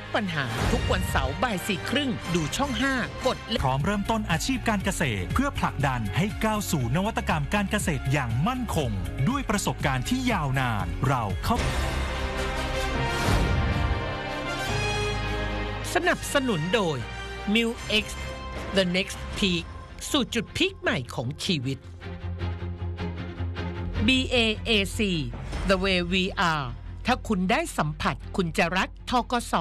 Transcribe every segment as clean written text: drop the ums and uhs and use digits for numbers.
ปัญหาทุกวันเสาร์บ่าย 4:30 ดูช่อง 5 กดพร้อมเริ่มต้นอาชีพการเกษตรเพื่อผลักดันให้ก้าวสู่นวัตกรรมการเกษตรอย่างมั่นคงด้วยประสบการณ์ที่ยาวนานเราเข้าสนับสนุนโดย Mu X The Next Peak สู่จุดพีคใหม่ของชีวิต BAAC The Way We Are ถ้าคุณได้สัมผัสคุณจะรักธกส.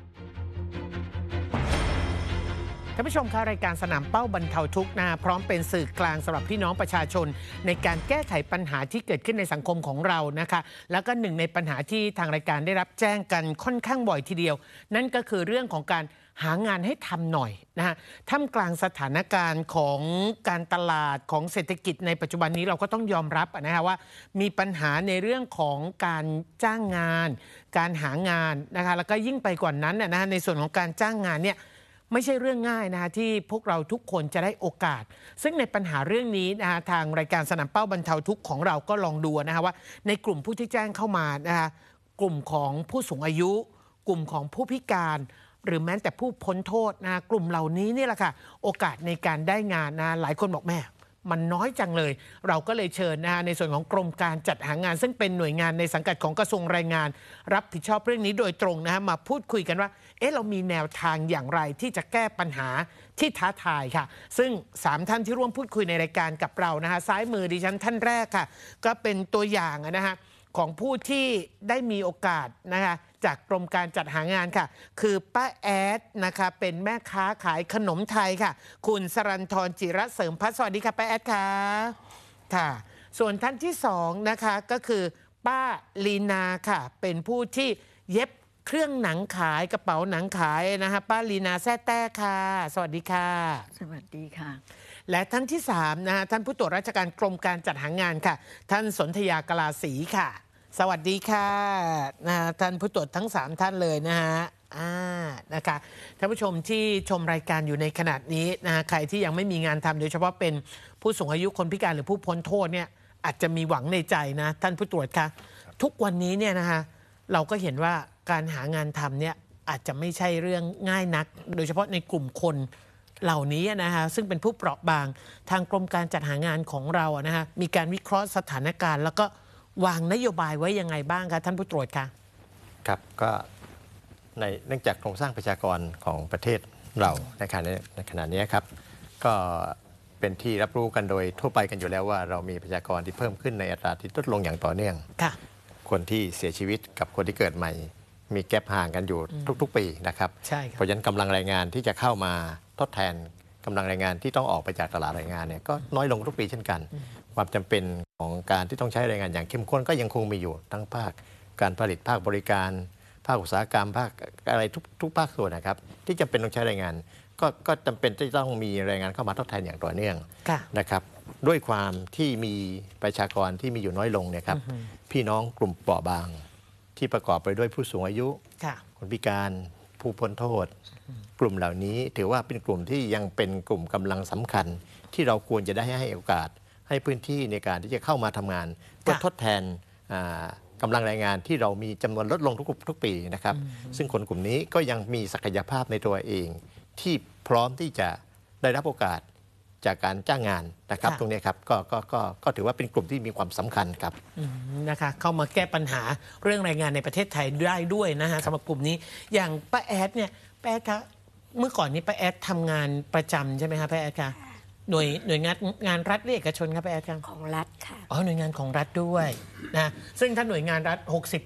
ท่านผู้ชมคะรายการสนามเป้าบรรเทาทุกข์พร้อมเป็นสื่อกลางสำหรับพี่น้องประชาชนในการแก้ไขปัญหาที่เกิดขึ้นในสังคมของเรานะคะแล้วก็หนึ่งในปัญหาที่ทางรายการได้รับแจ้งกันค่อนข้างบ่อยทีเดียวนั่นก็คือเรื่องของการหางานให้ทำหน่อยนะฮะท่ามกลางสถานการณ์ของการตลาดของเศรษฐกิจในปัจจุบันนี้เราก็ต้องยอมรับนะฮะว่ามีปัญหาในเรื่องของการจ้างงานการหางานนะคะแล้วก็ยิ่งไปกว่านั้นนะฮะในส่วนของการจ้างงานเนี่ยไม่ใช่เรื่องง่ายนะที่พวกเราทุกคนจะได้โอกาสซึ่งในปัญหาเรื่องนี้นะทางรายการสนามเป้าบรรเทาทุกข์ของเราก็ลองดูนะว่าในกลุ่มผู้ที่แจ้งเข้ามานะคะกลุ่มของผู้สูงอายุกลุ่มของผู้พิการหรือแม้แต่ผู้พ้นโทษนะกลุ่มเหล่านี้นี่แหละค่ะโอกาสในการได้งานนะหลายคนบอกแม่มันน้อยจังเลยเราก็เลยเชิญในส่วนของกรมการจัดหางานซึ่งเป็นหน่วยงานในสังกัดของกระทรวงแรงงานรับผิดชอบเรื่องนี้โดยตรงมาพูดคุยกันว่าเรามีแนวทางอย่างไรที่จะแก้ปัญหาที่ท้าทายค่ะซึ่ง3ท่านที่ร่วมพูดคุยในรายการกับเราซ้ายมือดิฉันท่านแรกค่ะก็เป็นตัวอย่างของผู้ที่ได้มีโอกาสจากกรมการจัดหางานค่ะคือป้าแอดนะคะเป็นแม่ค้าขายขนมไทยค่ะคุณสรัญธรจิระเสริมพัฒน์สวัสดีค่ะป้าแอดค่ะส่วนท่านที่2นะคะก็คือป้าลีนาค่ะเป็นผู้ที่เย็บเครื่องหนังขายกระเป๋าหนังขายป้าลีนาแซ่แต้ค่ะสวัสดีค่ะสวัสดีค่ะและท่านที่3ท่านผู้ตรวจราชการกรมการจัดหางานค่ะท่านสนธยากลาศรีค่ะสวัสดีค่ะท่านผู้ตรวจทั้ง3ท่านเลยนะคะท่านผู้ชมที่ชมรายการอยู่ในขณะนี้ใครที่ยังไม่มีงานทำโดยเฉพาะเป็นผู้สูงอายุคนพิการหรือผู้พ้นโทษเนี่ยอาจจะมีหวังในใจนะท่านผู้ตรวจค่ะทุกวันนี้เนี่ยเราก็เห็นว่าการหางานทำเนี่ยอาจจะไม่ใช่เรื่องง่ายนักโดยเฉพาะในกลุ่มคนเหล่านี้ซึ่งเป็นผู้เปราะบางทางกรมการจัดหางานของเรามีการวิเคราะห์สถานการณ์แล้วก็วางนโยบายไว้ยังไงบ้างคะท่านผู้ตรวจคะครับก็เนื่องจากโครงสร้างประชากรของประเทศเราในขณะนี้ครับก็เป็นที่รับรู้กันโดยทั่วไปกันอยู่แล้วว่าเรามีประชากรที่เพิ่มขึ้นในอัตราที่ลดลงอย่างต่อเนื่องคนที่เสียชีวิตกับคนที่เกิดใหม่มีแกลบห่างกันอยู่ทุกๆปีนะครับเพราะฉะนั้นกำลังแรงงานที่จะเข้ามาทดแทนกำลังแรงงานที่ต้องออกไปจากตลาดแรงงานเนี่ยก็น้อยลงทุกปีเช่นกันความจำเป็นของการที่ต้องใช้แรงงานอย่างเข้มข้นก็ยังคงมีอยู่ทั้งภาคการผลิตภาคบริการภาคอุตสาหกรรมภาคอะไรทุกภาคส่วนนะครับที่จำเป็นต้องใช้แรงงานก็จำเป็นที่ต้องมีแรงงานเข้ามาทดแทนอย่างต่อเนื่องนะครับด้วยความที่มีประชากรที่มีอยู่น้อยลงเนี่ยครับพี่น้องกลุ่มเปราะบางที่ประกอบไปด้วยผู้สูงอายุคนพิการผู้พ้นโทษกลุ่มเหล่านี้ถือว่าเป็นกลุ่มที่ยังเป็นกลุ่มกำลังสำคัญที่เราควรจะได้ให้โอกาสให้พื้นที่ในการที่จะเข้ามาทำงานเพื่อทดแทนกำลังแรงงานที่เรามีจำนวนลดลงทุกปีนะครับซึ่งคนกลุ่มนี้ก็ยังมีศักยภาพในตัวเองที่พร้อมที่จะได้รับโอกาสจากการจ้างงานนะครับตรงนี้ครับก็ถือว่าเป็นกลุ่มที่มีความสำคัญครับนะคะเข้ามาแก้ปัญหาเรื่องแรงงานในประเทศไทยได้ด้วยสำหรับกลุ่มนี้อย่างป้าแอดเนี่ยป้าแอดคะเมื่อก่อนนี้ป้าแอดทำงานประจำใช่ไหมคะป้าแอดคะหน่วยงานรัฐหรือเอกชนครับป้าแอดคะของรัฐค่ะหน่วยงานของรัฐด้วยซึ่งถ้าหน่วยงานรัฐ